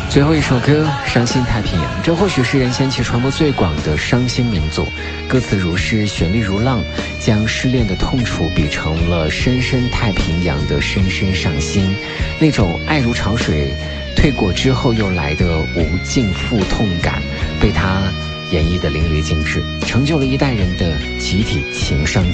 最后一首歌《伤心太平洋》，这或许是人掀起传播最广的伤心名作。歌词如诗，旋律如浪，将失恋的痛楚比成了深深太平洋的深深伤心。那种爱如潮水退过之后又来的无尽腹痛感，被他演绎的淋漓尽致，成就了一代人的集体情伤。